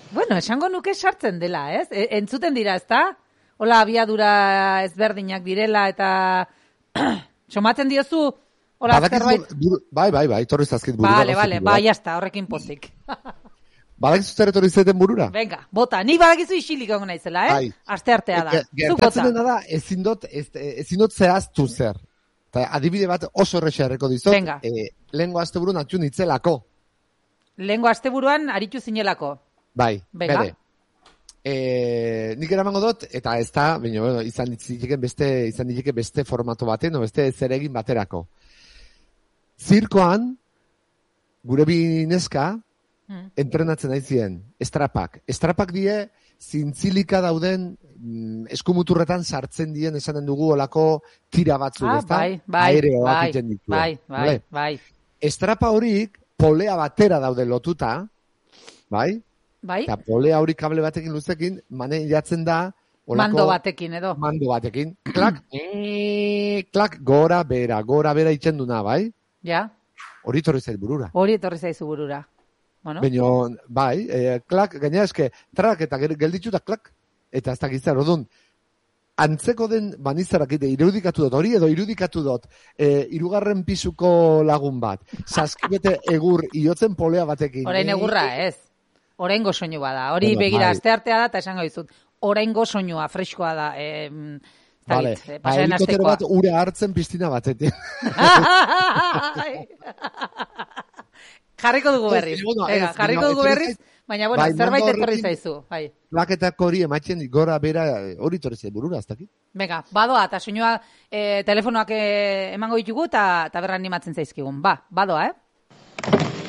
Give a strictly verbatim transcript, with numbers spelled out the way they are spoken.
Bueno, esango nuke sartzen dela, ez? E, entzuten dira, ezta? Hola, abiadura ezberdinak direla eta somatzen diozu hola zerbait. Bai, bai, bai, torri zazkit burura. Vale, vale, bai, jazta, horrekin pozik. Badakizu zer etorri zeten burura? Venga, bota, ni badakizu isilik egon naizela, eh? Bai. Aste artea da. Gertatzen dena da, ezin dut, ezin dut zehaztu zer. Ta, adibide bat oso erresa erreko dizot, e, lehengo asteburun atxun itzelako. Lehengo asteburuan aritu zinelako. Bai, Venga. bere. E, nik eramango dut, eta ez da, baina, bueno, izan ditzike beste, izan ditzike beste formato baten, o beste zeregin baterako. Zirkoan, gure bi neska, hmm. entrenatzen aizien, estrapak. Estrapak die, zintzilika dauden, mm, eskumuturretan sartzen dien, esanen dugu, olako tira batzuk, ah, ez da? Bai, bai, Aereoak bai, iten ditu. Bai, bai, vale? bai. Estrapa horik, polea batera daude lotuta, bai? Bai. Eta polea hori kable batekin luzekin, mane jatzen da... Olako, mando batekin, edo. Mando batekin. Klak, ee, klak, gora, bera, gora, bera itxenduna, bai? Ja. Hori torri zaiz burura. Hori etorri zaizu burura. Bueno. Baina, bai, e, klak, gaina eske, trak eta gelditzu da klak, eta ez da gizar, odun, antzeko den banizarak ide, irudikatu dut, hori edo irudikatu dut, e, irugarren pisuko lagun bat, saskibete egur, iotzen polea batekin. Orain egurra, ez. Oraingo soinu bada. Hori bueno, begira, aste artea da, eta esango dizut. Oraingo soinua, freskoa da. Eh, vale. Ba, helikotero bat ura hartzen piztina batetik. Jarriko dugu berriz. Venga, jarriko dugu berriz, baina bueno, zerbait etorri zaizu. Bai. Plaketak hori ematzen gora bera hori etorri zaizu burura, ez dakit. Venga, badoa, eta soinua eh, telefonoak eh, emango ditugu, eta berra animatzen zaizkigun. Ba, badoa, eh?